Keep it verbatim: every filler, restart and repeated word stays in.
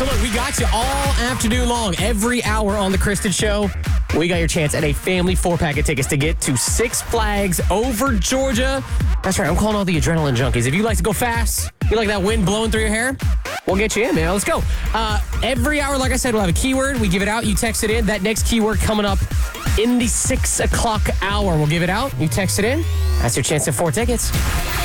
So look, we got you all afternoon long, every hour on the Kristen Show. We got your chance at a family four-pack of tickets to get to Six Flags over Georgia. That's right, I'm calling all the adrenaline junkies. If you like to go fast, you like that wind blowing through your hair, we'll get you in, man. Let's go. Uh, every hour, like I said, we'll have a keyword. We give it out. You text it in. That next keyword coming up in the six o'clock hour. We'll give it out. You text it in. That's your chance at four tickets.